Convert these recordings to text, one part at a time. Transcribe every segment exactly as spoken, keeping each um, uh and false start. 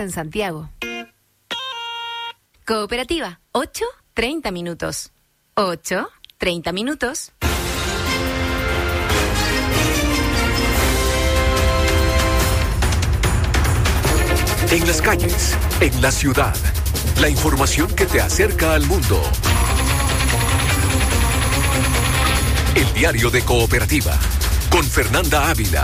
en Santiago. Cooperativa, ocho, treinta minutos. ocho, treinta minutos. En las calles, en la ciudad, la información que te acerca al mundo. El diario de Cooperativa, con Fernanda Ávila.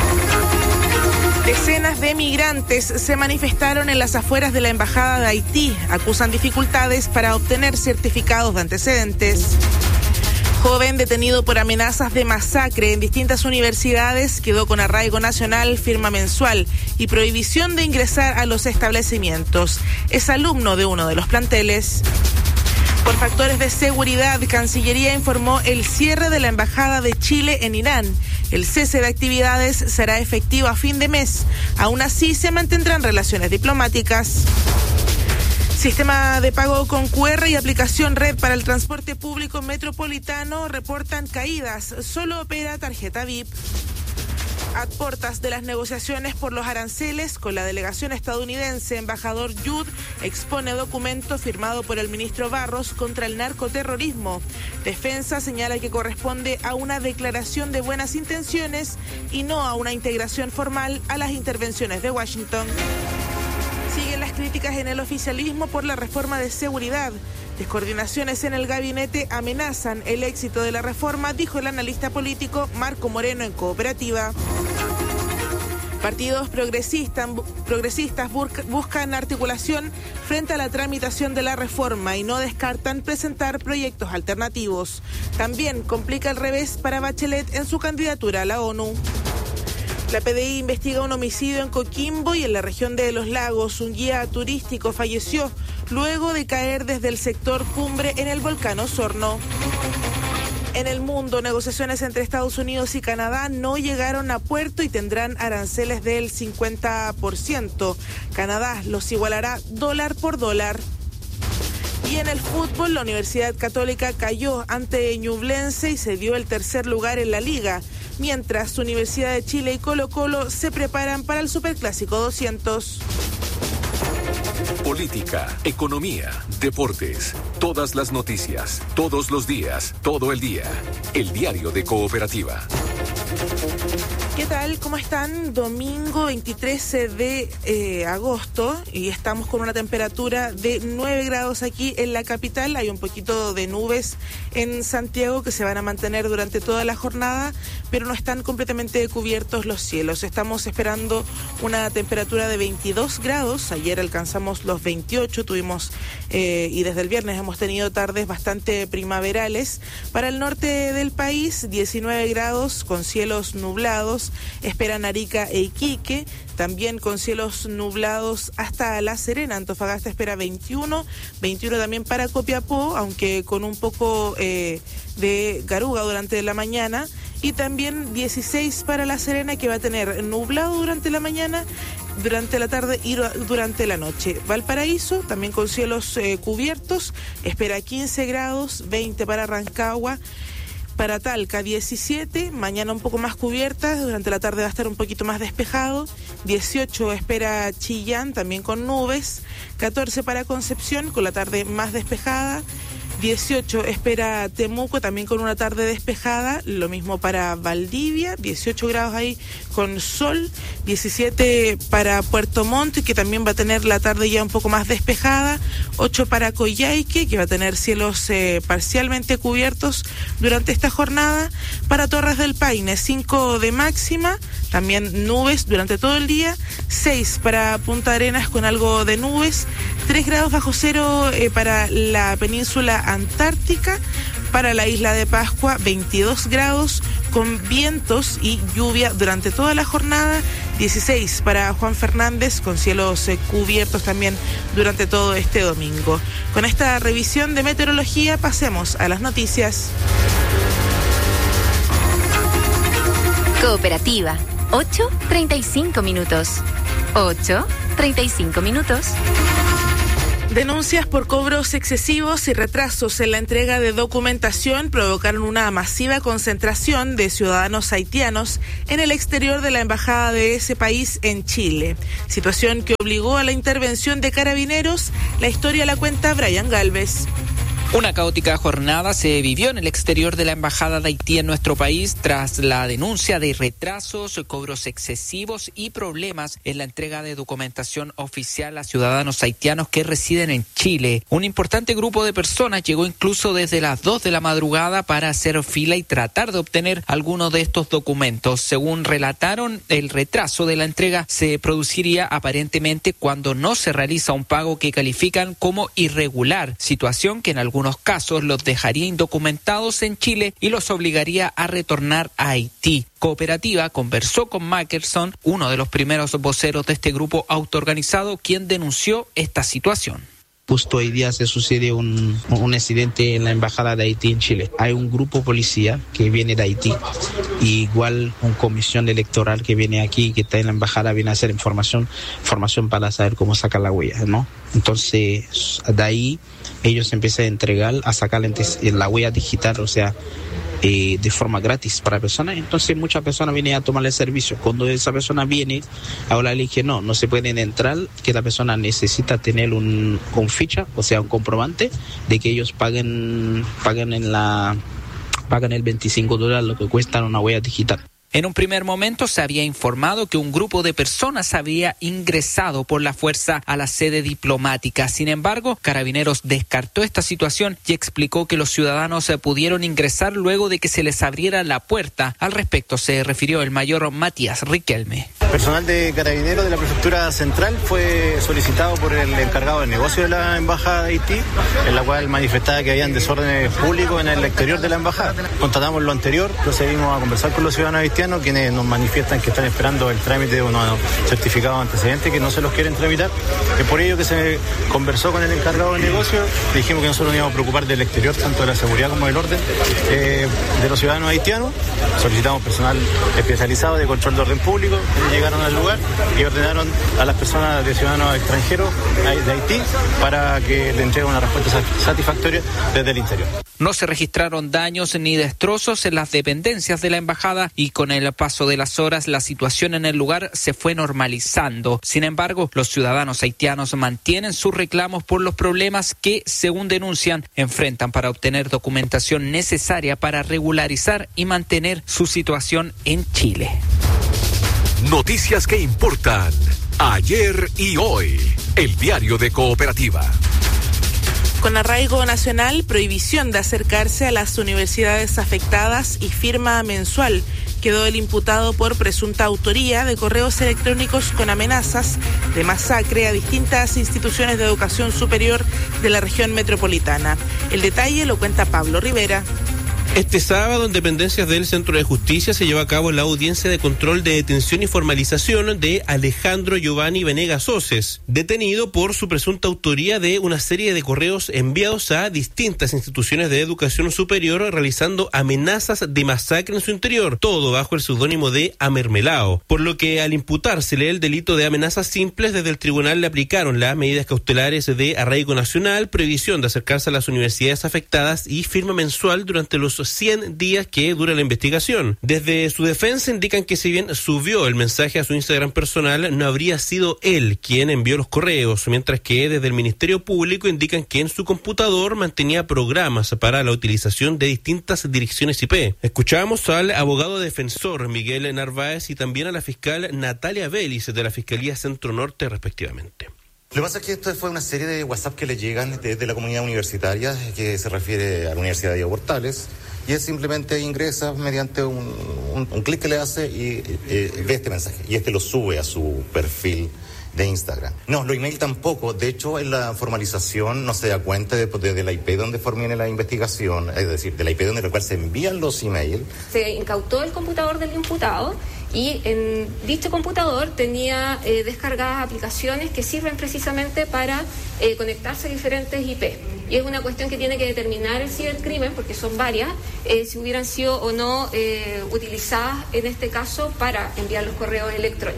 Decenas de migrantes se manifestaron en las afueras de la Embajada de Haití. Acusan dificultades para obtener certificados de antecedentes. Joven detenido por amenazas de masacre en distintas universidades quedó con arraigo nacional, firma mensual y prohibición de ingresar a los establecimientos. Es alumno de uno de los planteles. Por factores de seguridad, Cancillería informó el cierre de la Embajada de Chile en Irán. El cese de actividades será efectivo a fin de mes. Aún así, se mantendrán relaciones diplomáticas. Sistema de pago con Q R y aplicación red para el transporte público metropolitano reportan caídas. Solo opera tarjeta V I P. A puertas de las negociaciones por los aranceles con la delegación estadounidense, embajador Yud expone documento firmado por el ministro Barros contra el narcoterrorismo. Defensa señala que corresponde a una declaración de buenas intenciones y no a una integración formal a las intervenciones de Washington. Siguen las críticas en el oficialismo por la reforma de seguridad. Descoordinaciones en el gabinete amenazan el éxito de la reforma, dijo el analista político Marco Moreno en Cooperativa. Partidos progresistas, progresistas buscan articulación frente a la tramitación de la reforma y no descartan presentar proyectos alternativos. También complica el revés para Bachelet en su candidatura a la ONU. La P D I investiga un homicidio en Coquimbo y en la región de Los Lagos. Un guía turístico falleció luego de caer desde el sector Cumbre en el volcán Osorno. En el mundo, negociaciones entre Estados Unidos y Canadá no llegaron a puerto y tendrán aranceles del cincuenta por ciento. Canadá los igualará dólar por dólar. Y en el fútbol, la Universidad Católica cayó ante Ñublense y se dio el tercer lugar en la liga, mientras Universidad de Chile y Colo-Colo se preparan para el Superclásico doscientos. Política, economía, deportes, todas las noticias, todos los días, todo el día. El diario de Cooperativa. ¿Qué tal? ¿Cómo están? Domingo veintitrés de eh, agosto y estamos con una temperatura de nueve grados aquí en la capital. Hay un poquito de nubes en Santiago que se van a mantener durante toda la jornada, pero no están completamente cubiertos los cielos. Estamos esperando una temperatura de veintidós grados. Ayer alcanzamos los veintiocho, tuvimos eh, y desde el viernes hemos tenido tardes bastante primaverales. Para el norte del país, diecinueve grados con cielos nublados. Esperan Arica e Iquique, también con cielos nublados hasta La Serena. Antofagasta espera veintiuno, veintiuno también para Copiapó, aunque con un poco eh, de garuga durante la mañana, y también dieciséis para La Serena, que va a tener nublado durante la mañana, durante la tarde y durante la noche. Valparaíso, también con cielos eh, cubiertos, espera quince grados, veinte para Rancagua. Para Talca, diecisiete, mañana un poco más cubierta, durante la tarde va a estar un poquito más despejado, dieciocho espera Chillán, también con nubes, catorce para Concepción, con la tarde más despejada, dieciocho espera Temuco, también con una tarde despejada, lo mismo para Valdivia, dieciocho grados ahí con sol, diecisiete para Puerto Montt, que también va a tener la tarde ya un poco más despejada, ocho para Coyhaique, que va a tener cielos eh, parcialmente cubiertos durante esta jornada, para Torres del Paine, cinco de máxima, también nubes durante todo el día, seis para Punta Arenas con algo de nubes, tres grados bajo cero eh, para la península Antártica, para la isla de Pascua, veintidós grados con vientos y lluvia durante toda la jornada, dieciséis para Juan Fernández con cielos eh, cubiertos también durante todo este domingo. Con esta revisión de meteorología pasemos a las noticias. Cooperativa, ocho treinta y cinco minutos. ocho treinta y cinco minutos. Denuncias por cobros excesivos y retrasos en la entrega de documentación provocaron una masiva concentración de ciudadanos haitianos en el exterior de la embajada de ese país en Chile. Situación que obligó a la intervención de carabineros. La historia la cuenta Brian Galvez. Una caótica jornada se vivió en el exterior de la Embajada de Haití en nuestro país tras la denuncia de retrasos, cobros excesivos y problemas en la entrega de documentación oficial a ciudadanos haitianos que residen en Chile. Un importante grupo de personas llegó incluso desde las dos de la madrugada para hacer fila y tratar de obtener algunos de estos documentos. Según relataron, el retraso de la entrega se produciría aparentemente cuando no se realiza un pago que califican como irregular, situación que en algunos algunos casos los dejaría indocumentados en Chile y los obligaría a retornar a Haití. Cooperativa conversó con Mackerson, uno de los primeros voceros de este grupo autoorganizado, quien denunció esta situación. Justo hoy día se sucede un, un incidente en la Embajada de Haití en Chile. Hay un grupo policía que viene de Haití y igual una comisión electoral que viene aquí, que está en la Embajada, viene a hacer información, información para saber cómo sacar la huella, ¿no? Entonces, de ahí ellos empiezan a entregar, a sacar la huella digital, o sea, Eh, de forma gratis para personas. Entonces muchas personas vienen a tomar el servicio. Cuando esa persona viene, ahora le dije no, no se pueden entrar, que la persona necesita tener un con ficha, o sea, un comprobante de que ellos paguen, paguen en la pagan el veinticinco dólares lo que cuesta una huella digital. En un primer momento se había informado que un grupo de personas había ingresado por la fuerza a la sede diplomática. Sin embargo, Carabineros descartó esta situación y explicó que los ciudadanos pudieron ingresar luego de que se les abriera la puerta. Al respecto se refirió el mayor Matías Riquelme. Personal de Carabineros de la Prefectura Central fue solicitado por el encargado del negocio de la Embajada de Haití, en la cual manifestaba que habían desórdenes públicos en el exterior de la Embajada. Constatamos lo anterior, procedimos a conversar con los ciudadanos haitianos, quienes nos manifiestan que están esperando el trámite de unos certificados antecedentes que no se los quieren tramitar. Es por ello que se conversó con el encargado del negocio, le dijimos que nosotros nos íbamos a preocupar del exterior, tanto de la seguridad como del orden eh, de los ciudadanos haitianos. Solicitamos personal especializado de control de orden público, llegaron al lugar y ordenaron a las personas de ciudadanos extranjeros de Haití para que le entreguen una respuesta satisfactoria desde el interior. No se registraron daños ni destrozos en las dependencias de la embajada y con el paso de las horas la situación en el lugar se fue normalizando. Sin embargo, los ciudadanos haitianos mantienen sus reclamos por los problemas que, según denuncian, enfrentan para obtener documentación necesaria para regularizar y mantener su situación en Chile. Noticias que importan ayer y hoy. El diario de Cooperativa. Con arraigo nacional, prohibición de acercarse a las universidades afectadas y firma mensual. Quedó el imputado por presunta autoría de correos electrónicos con amenazas de masacre a distintas instituciones de educación superior de la región metropolitana. El detalle lo cuenta Pablo Rivera. Este sábado, en dependencias del Centro de Justicia, se llevó a cabo la audiencia de control de detención y formalización de Alejandro Giovanni Venegas Oces, detenido por su presunta autoría de una serie de correos enviados a distintas instituciones de educación superior realizando amenazas de masacre en su interior, todo bajo el seudónimo de Amermelao, por lo que al imputársele el delito de amenazas simples, desde el tribunal le aplicaron las medidas cautelares de arraigo nacional, prohibición de acercarse a las universidades afectadas y firma mensual durante los cien días que dura la investigación. Desde su defensa indican que si bien subió el mensaje a su Instagram personal, no habría sido él quien envió los correos, mientras que desde el Ministerio Público indican que en su computador mantenía programas para la utilización de distintas direcciones I P. Escuchamos al abogado defensor Miguel Narváez y también a la fiscal Natalia Vélez de la Fiscalía Centro Norte, respectivamente. Lo que pasa es que esto fue una serie de WhatsApp que le llegan desde la comunidad universitaria, que se refiere a la Universidad de Diego Portales, y él simplemente ingresa mediante un, un, un clic que le hace y eh, ve este mensaje, y este lo sube a su perfil de Instagram. No, los email tampoco. De hecho, en la formalización no se da cuenta de, de, de la I P donde viene la investigación, es decir, de la I P donde la cual se envían los email. Se incautó el computador del imputado y en dicho computador tenía eh, descargadas aplicaciones que sirven precisamente para eh, conectarse a diferentes I P. Y es una cuestión que tiene que determinar el cibercrimen, porque son varias, eh, si hubieran sido o no eh, utilizadas en este caso para enviar los correos electrónicos.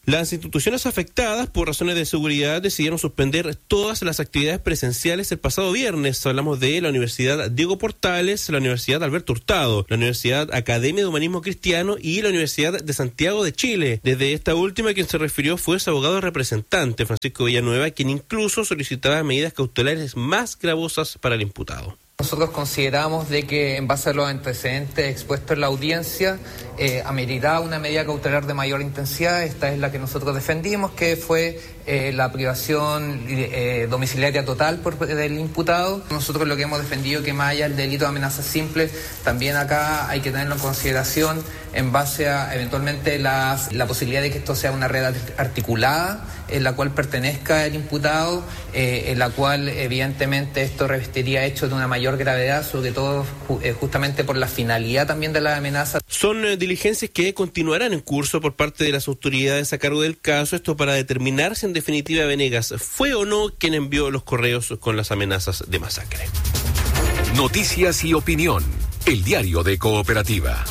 Las instituciones afectadas por razones de seguridad decidieron suspender todas las actividades presenciales el pasado viernes. Hablamos de la Universidad Diego Portales, la Universidad Alberto Hurtado, la Universidad Academia de Humanismo Cristiano y la Universidad de Santiago de Chile. Desde esta última, quien se refirió fue su abogado representante, Francisco Villanueva, quien incluso solicitaba medidas cautelares más gravosas para el imputado. Nosotros consideramos de que en base a los antecedentes expuestos en la audiencia eh, ameritará una medida cautelar de mayor intensidad. Esta es la que nosotros defendimos, que fue eh, la privación eh, domiciliaria total por del imputado. Nosotros lo que hemos defendido que más allá del delito de amenazas simples, también acá hay que tenerlo en consideración en base a eventualmente las, la posibilidad de que esto sea una red articulada en la cual pertenezca el imputado, eh, en la cual evidentemente esto revestiría hechos de una mayor gravedad, sobre todo eh, justamente por la finalidad también de la amenaza. Son eh, diligencias que continuarán en curso por parte de las autoridades a cargo del caso, esto para determinar si en definitiva Venegas fue o no quien envió los correos con las amenazas de masacre. Noticias y opinión, el diario de Cooperativa.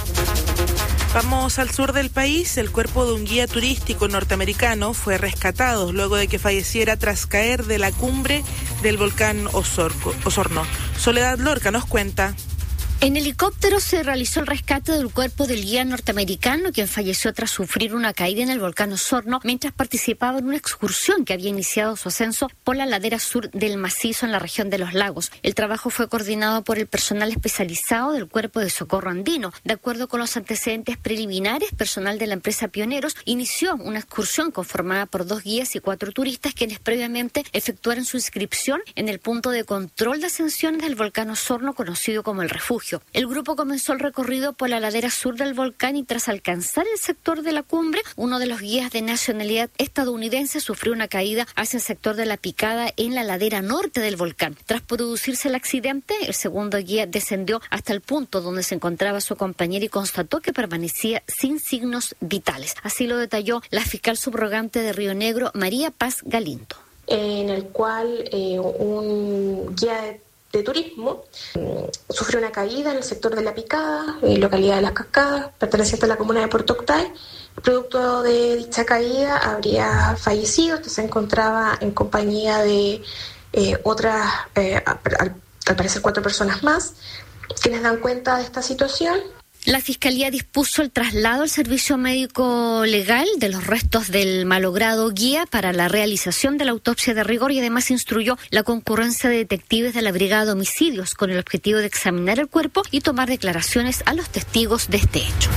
Vamos al sur del país. El cuerpo de un guía turístico norteamericano fue rescatado luego de que falleciera tras caer de la cumbre del volcán Osorco, Osorno. Soledad Lorca nos cuenta. En helicóptero se realizó el rescate del cuerpo del guía norteamericano, quien falleció tras sufrir una caída en el volcán Osorno mientras participaba en una excursión que había iniciado su ascenso por la ladera sur del macizo en la región de los lagos. El trabajo fue coordinado por el personal especializado del Cuerpo de Socorro Andino. De acuerdo con los antecedentes preliminares, personal de la empresa Pioneros inició una excursión conformada por dos guías y cuatro turistas quienes previamente efectuaron su inscripción en el punto de control de ascensiones del volcán Osorno, conocido como el Refugio. El grupo comenzó el recorrido por la ladera sur del volcán y tras alcanzar el sector de la cumbre, uno de los guías de nacionalidad estadounidense sufrió una caída hacia el sector de la picada en la ladera norte del volcán. Tras producirse el accidente, el segundo guía descendió hasta el punto donde se encontraba su compañero y constató que permanecía sin signos vitales. Así lo detalló la fiscal subrogante de Río Negro, María Paz Galindo. En el cual eh, un guía de de turismo, sufrió una caída en el sector de La Picada, en localidad de Las Cascadas, perteneciente a la comuna de Puerto Octay. Producto de dicha caída habría fallecido. Esto se encontraba en compañía de eh, otras, eh, al, al parecer cuatro personas más, quienes dan cuenta de esta situación. La Fiscalía dispuso el traslado al servicio médico legal de los restos del malogrado guía para la realización de la autopsia de rigor y además instruyó la concurrencia de detectives de la Brigada de Homicidios con el objetivo de examinar el cuerpo y tomar declaraciones a los testigos de este hecho.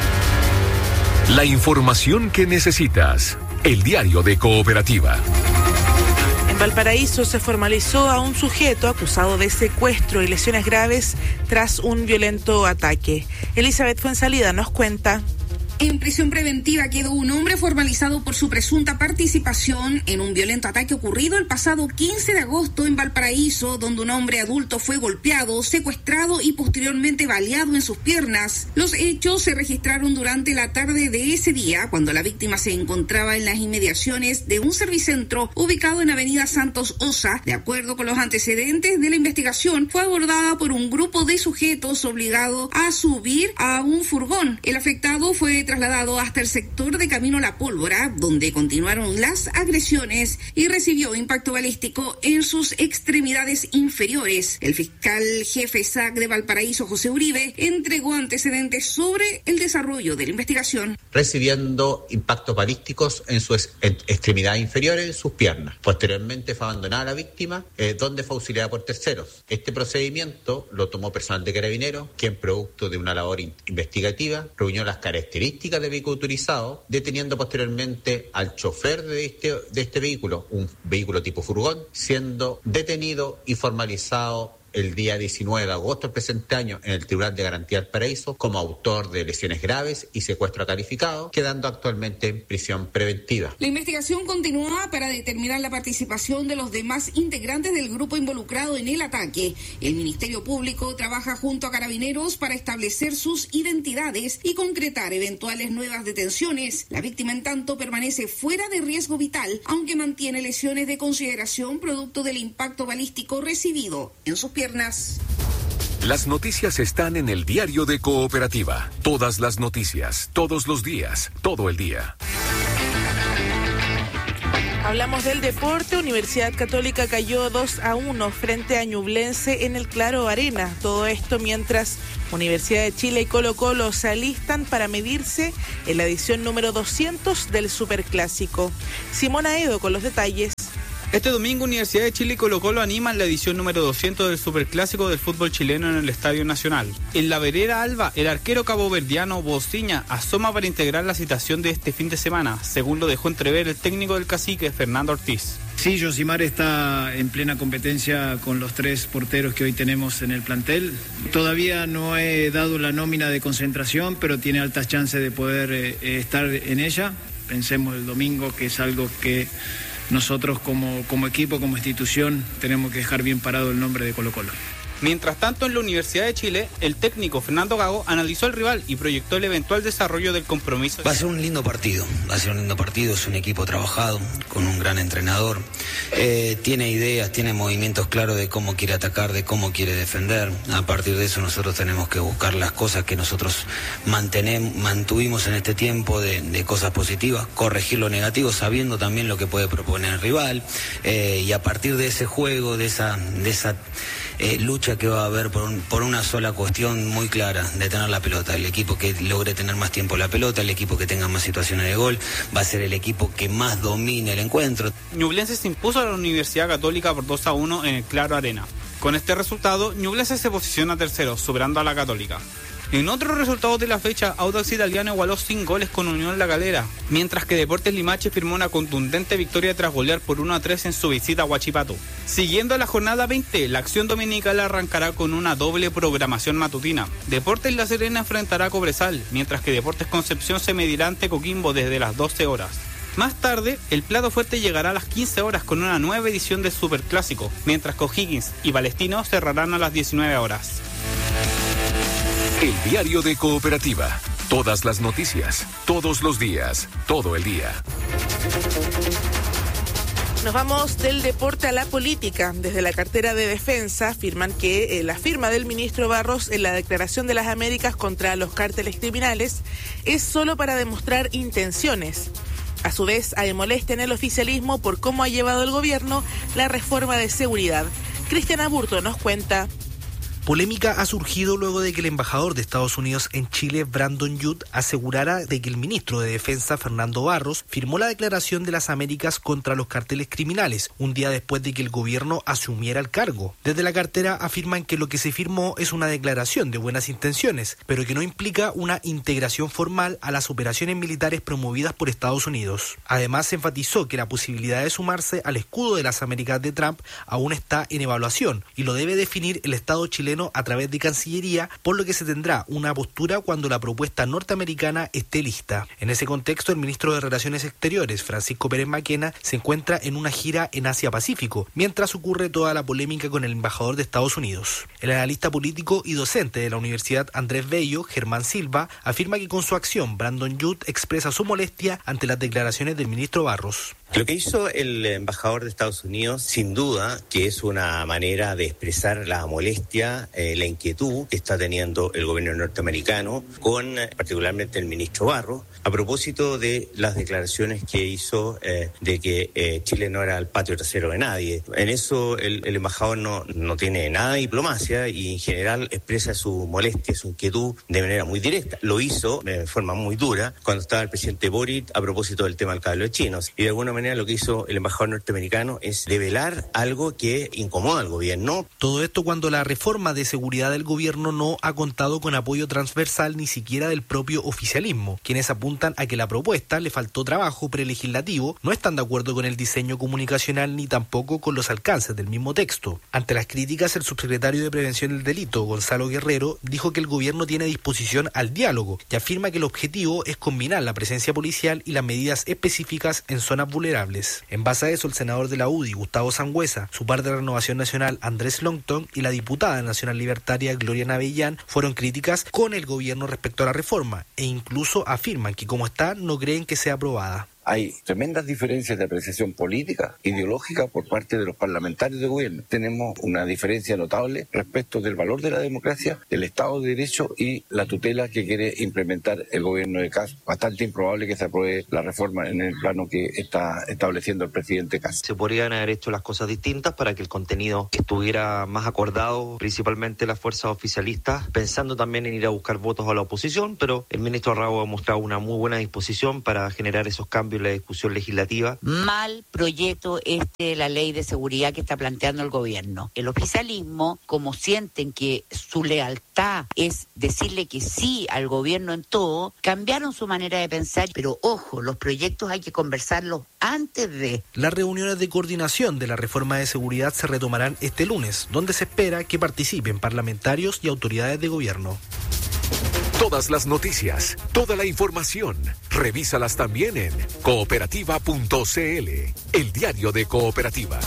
La información que necesitas, el diario de Cooperativa. En Valparaíso se formalizó a un sujeto acusado de secuestro y lesiones graves tras un violento ataque. Elizabeth Fuensalida nos cuenta. En prisión preventiva quedó un hombre formalizado por su presunta participación en un violento ataque ocurrido el pasado quince de agosto en Valparaíso, donde un hombre adulto fue golpeado, secuestrado y posteriormente baleado en sus piernas. Los hechos se registraron durante la tarde de ese día, cuando la víctima se encontraba en las inmediaciones de un servicentro ubicado en Avenida Santos Osa. De acuerdo con los antecedentes de la investigación, fue abordada por un grupo de sujetos obligado a subir a un furgón. El afectado fue trasladado hasta el sector de Camino La Pólvora, donde continuaron las agresiones y recibió impacto balístico en sus extremidades inferiores. El fiscal jefe S A C de Valparaíso, José Uribe, entregó antecedentes sobre el desarrollo de la investigación. Recibiendo impactos balísticos en sus extremidades inferiores, en sus piernas. Posteriormente fue abandonada la víctima, eh, donde fue auxiliada por terceros. Este procedimiento lo tomó personal de Carabineros, quien producto de una labor investigativa reunió las características de vehículo autorizado, deteniendo posteriormente al chofer de este, de este vehículo, un vehículo tipo furgón, siendo detenido y formalizado el día diecinueve de agosto del presente año en el Tribunal de Garantía del Paraíso como autor de lesiones graves y secuestro calificado, quedando actualmente en prisión preventiva. La investigación continúa para determinar la participación de los demás integrantes del grupo involucrado en el ataque. El Ministerio Público trabaja junto a Carabineros para establecer sus identidades y concretar eventuales nuevas detenciones. La víctima, en tanto, permanece fuera de riesgo vital, aunque mantiene lesiones de consideración producto del impacto balístico recibido en sus piernas. Las noticias están en el diario de Cooperativa. Todas las noticias, todos los días, todo el día. Hablamos del deporte. Universidad Católica cayó dos a uno frente a Ñublense en el Claro Arena. Todo esto mientras Universidad de Chile y Colo-Colo se alistan para medirse en la edición número doscientos del Superclásico. Simona Edo con los detalles. Este domingo Universidad de Chile y Colo-Colo animan la edición número doscientos del Superclásico del fútbol chileno en el Estadio Nacional. En la vereda alba, el arquero caboverdiano Bociña asoma para integrar la citación de este fin de semana, según lo dejó entrever el técnico del Cacique, Fernando Ortiz. Sí, Josimar está en plena competencia con los tres porteros que hoy tenemos en el plantel. Todavía no he dado la nómina de concentración, pero tiene altas chances de poder eh, estar en ella. Pensemos el domingo, que es algo que nosotros como, como equipo, como institución, tenemos que dejar bien parado el nombre de Colo-Colo. Mientras tanto, en la Universidad de Chile, el técnico Fernando Gago analizó el rival y proyectó el eventual desarrollo del compromiso. Va a ser un lindo partido, va a ser un lindo partido, es un equipo trabajado, con un gran entrenador, eh, tiene ideas, tiene movimientos claros de cómo quiere atacar, de cómo quiere defender. A partir de eso nosotros tenemos que buscar las cosas que nosotros mantenemos, mantuvimos en este tiempo de, de cosas positivas, corregir lo negativo sabiendo también lo que puede proponer el rival, eh, y a partir de ese juego, de esa, de esa eh, lucha que va a haber por, un, por una sola cuestión muy clara, de tener la pelota. El equipo que logre tener más tiempo la pelota, el equipo que tenga más situaciones de gol, va a ser el equipo que más domine el encuentro. Ñublense se impuso a la Universidad Católica por dos a uno en el Claro Arena. Con este resultado, Ñublense se posiciona tercero, superando a la Católica. En otros resultados de la fecha, Audax Italiano igualó sin goles con Unión La Calera, mientras que Deportes Limache firmó una contundente victoria tras golear por uno a tres en su visita a Huachipato. Siguiendo la jornada veinte, la acción dominical arrancará con una doble programación matutina. Deportes La Serena enfrentará a Cobresal, mientras que Deportes Concepción se medirá ante Coquimbo desde las doce horas. Más tarde, el plato fuerte llegará a las quince horas con una nueva edición del Superclásico, mientras que O'Higgins y Palestino cerrarán a las diecinueve horas. El diario de Cooperativa. Todas las noticias, todos los días, todo el día. Nos vamos del deporte a la política. Desde la cartera de Defensa afirman que eh, la firma del ministro Barros en la Declaración de las Américas contra los cárteles criminales es solo para demostrar intenciones. A su vez, hay molestia en el oficialismo por cómo ha llevado el gobierno la reforma de seguridad. Cristian Aburto nos cuenta. Polémica ha surgido luego de que el embajador de Estados Unidos en Chile, Brandon Judd, asegurara de que el ministro de Defensa, Fernando Barros, firmó la Declaración de las Américas contra los carteles criminales, un día después de que el gobierno asumiera el cargo. Desde la cartera afirman que lo que se firmó es una declaración de buenas intenciones, pero que no implica una integración formal a las operaciones militares promovidas por Estados Unidos. Además, se enfatizó que la posibilidad de sumarse al escudo de las Américas de Trump aún está en evaluación y lo debe definir el Estado chileno a través de Cancillería, por lo que se tendrá una postura cuando la propuesta norteamericana esté lista. En ese contexto, el ministro de Relaciones Exteriores, Francisco Pérez Maquena, se encuentra en una gira en Asia-Pacífico, mientras ocurre toda la polémica con el embajador de Estados Unidos. El analista político y docente de la Universidad Andrés Bello, Germán Silva, afirma que con su acción, Brandon Judd expresa su molestia ante las declaraciones del ministro Barros. Lo que hizo el embajador de Estados Unidos, sin duda, que es una manera de expresar la molestia, eh, la inquietud que está teniendo el gobierno norteamericano con eh, particularmente el ministro Barros, a propósito de las declaraciones que hizo eh, de que eh, Chile no era el patio trasero de nadie. En eso el, el embajador no, no tiene nada de diplomacia y en general expresa su molestia, su inquietud de manera muy directa. Lo hizo de forma muy dura cuando estaba el presidente Boric a propósito del tema del cable de chinos. Y de alguna manera lo que hizo el embajador norteamericano es develar algo que incomoda al gobierno. Todo esto cuando la reforma de seguridad del gobierno no ha contado con apoyo transversal ni siquiera del propio oficialismo, quienes apuntan a que la propuesta le faltó trabajo prelegislativo, no están de acuerdo con el diseño comunicacional ni tampoco con los alcances del mismo texto. Ante las críticas, el subsecretario de Prevención del Delito, Gonzalo Guerrero, dijo que el gobierno tiene disposición al diálogo y afirma que el objetivo es combinar la presencia policial y las medidas específicas en zonas vulnerables. En base a eso, el senador de la U D I, Gustavo Sangüesa, su par de Renovación Nacional, Andrés Longton, y la diputada nacional libertaria, Gloria Navellán, fueron críticas con el gobierno respecto a la reforma e incluso afirman que como está no creen que sea aprobada. hay tremendas diferencias de apreciación política, ideológica por parte de los parlamentarios de gobierno. Tenemos una diferencia notable respecto del valor de la democracia, del Estado de Derecho y la tutela que quiere implementar el gobierno de Kast. Bastante improbable que se apruebe la reforma en el plano que está estableciendo el presidente Kast. Se podrían haber hecho las cosas distintas para que el contenido estuviera más acordado, principalmente las fuerzas oficialistas, pensando también en ir a buscar votos a la oposición, pero el ministro Raúl ha mostrado una muy buena disposición para generar esos cambios en la discusión legislativa. Mal proyecto este, la ley de seguridad que está planteando el gobierno. El oficialismo, como sienten que su lealtad es decirle que sí al gobierno en todo, cambiaron su manera de pensar, pero ojo, los proyectos hay que conversarlos antes de... Las reuniones de coordinación de la reforma de seguridad se retomarán este lunes, donde se espera que participen parlamentarios y autoridades de gobierno. Todas las noticias, toda la información, revísalas también en cooperativa punto c l, el diario de Cooperativa.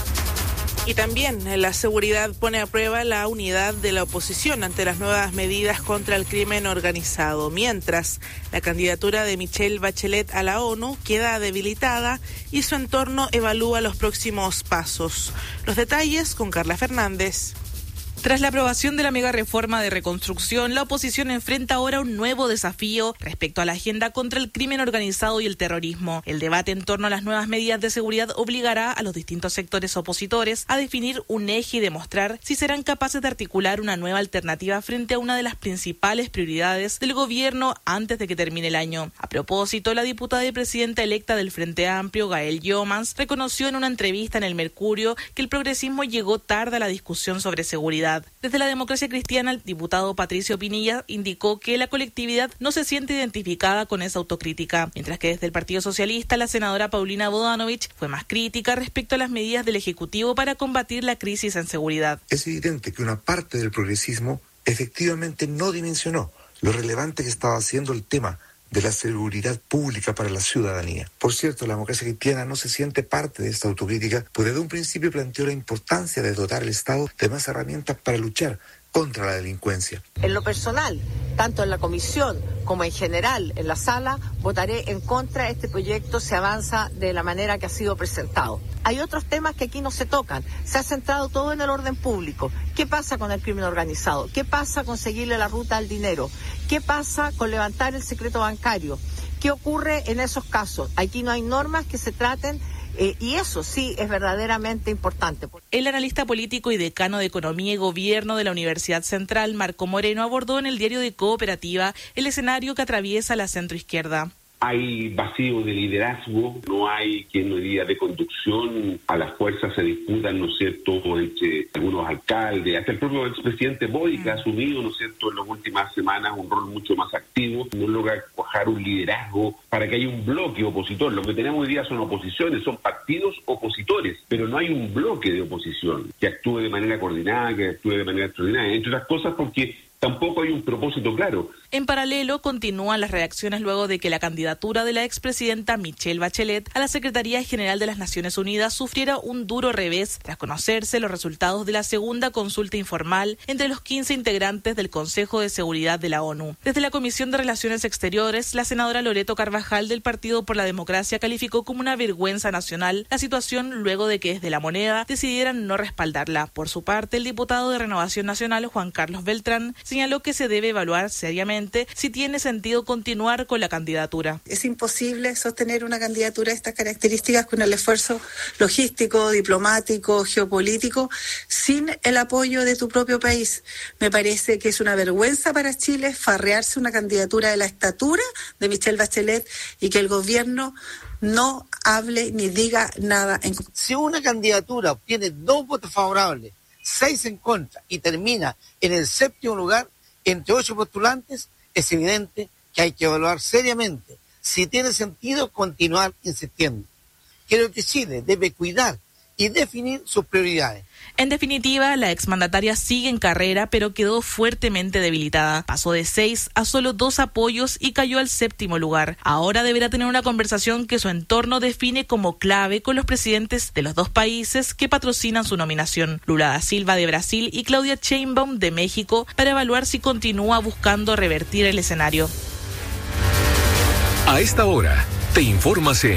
Y también la seguridad pone a prueba la unidad de la oposición ante las nuevas medidas contra el crimen organizado, mientras la candidatura de Michelle Bachelet a la ONU queda debilitada y su entorno evalúa los próximos pasos. Los detalles con Carla Fernández. Tras la aprobación de la mega reforma de reconstrucción, la oposición enfrenta ahora un nuevo desafío respecto a la agenda contra el crimen organizado y el terrorismo. El debate en torno a las nuevas medidas de seguridad obligará a los distintos sectores opositores a definir un eje y demostrar si serán capaces de articular una nueva alternativa frente a una de las principales prioridades del gobierno antes de que termine el año. A propósito, la diputada y presidenta electa del Frente Amplio, Gael Yomans, reconoció en una entrevista en El Mercurio que el progresismo llegó tarde a la discusión sobre seguridad. Desde la Democracia Cristiana, el diputado Patricio Pinilla indicó que la colectividad no se siente identificada con esa autocrítica, mientras que desde el Partido Socialista, la senadora Paulina Bodanovich fue más crítica respecto a las medidas del Ejecutivo para combatir la crisis en seguridad. Es evidente que una parte del progresismo efectivamente no dimensionó lo relevante que estaba haciendo el tema de la seguridad pública para la ciudadanía. Por cierto, la Democracia Cristiana no se siente parte de esta autocrítica, pues desde un principio planteó la importancia de dotar al Estado de más herramientas para luchar contra la delincuencia. En lo personal, tanto en la comisión como en general en la sala, votaré en contra de este proyecto si avanza de la manera que ha sido presentado. Hay otros temas que aquí no se tocan. Se ha centrado todo en el orden público. ¿Qué pasa con el crimen organizado? ¿Qué pasa con seguirle la ruta al dinero? ¿Qué pasa con levantar el secreto bancario? ¿Qué ocurre en esos casos? Aquí no hay normas que se traten. Eh, y eso sí es verdaderamente importante. El analista político y decano de Economía y Gobierno de la Universidad Central, Marco Moreno, abordó en el diario de Cooperativa el escenario que atraviesa la centroizquierda. Hay vacío de liderazgo, no hay quien hoy día de conducción, a las fuerzas se disputan, ¿no es cierto?, entre algunos alcaldes, hasta el propio expresidente Boric ha asumido, ¿no es cierto?, en las últimas semanas un rol mucho más activo, no logra cuajar un liderazgo para que haya un bloque opositor. Lo que tenemos hoy día son oposiciones, son partidos opositores, pero no hay un bloque de oposición que actúe de manera coordinada, que actúe de manera extraordinaria, entre otras cosas porque tampoco hay un propósito claro. En paralelo, continúan las reacciones luego de que la candidatura de la expresidenta Michelle Bachelet a la Secretaría General de las Naciones Unidas sufriera un duro revés tras conocerse los resultados de la segunda consulta informal entre los quince integrantes del Consejo de Seguridad de la ONU. Desde la Comisión de Relaciones Exteriores, la senadora Loreto Carvajal del Partido por la Democracia calificó como una vergüenza nacional la situación luego de que desde La Moneda decidieran no respaldarla. Por su parte, el diputado de Renovación Nacional, Juan Carlos Beltrán, señaló que se debe evaluar seriamente si tiene sentido continuar con la candidatura. Es imposible sostener una candidatura de estas características con el esfuerzo logístico, diplomático, geopolítico, sin el apoyo de tu propio país. Me parece que es una vergüenza para Chile farrearse una candidatura de la estatura de Michelle Bachelet y que el gobierno no hable ni diga nada en contra. Si una candidatura obtiene dos votos favorables, seis en contra y termina en el séptimo lugar entre ocho postulantes, es evidente que hay que evaluar seriamente si tiene sentido continuar insistiendo. Creo que Chile debe cuidar y definir sus prioridades. En definitiva, la exmandataria sigue en carrera, pero quedó fuertemente debilitada. Pasó de seis a solo dos apoyos y cayó al séptimo lugar. Ahora deberá tener una conversación que su entorno define como clave con los presidentes de los dos países que patrocinan su nominación, Lula da Silva de Brasil y Claudia Sheinbaum de México, para evaluar si continúa buscando revertir el escenario. A esta hora, te informas en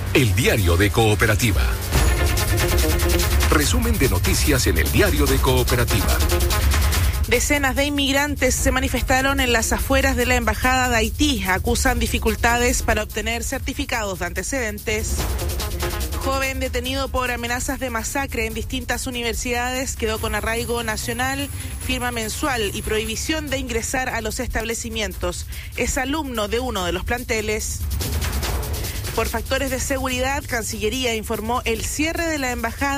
el diario de Cooperativa. Resumen de noticias en el diario de Cooperativa. Decenas de inmigrantes se manifestaron en las afueras de la Embajada de Haití. Acusan dificultades para obtener certificados de antecedentes. Joven detenido por amenazas de masacre en distintas universidades quedó con arraigo nacional, firma mensual y prohibición de ingresar a los establecimientos. Es alumno de uno de los planteles. Por factores de seguridad, Cancillería informó el cierre de la embajada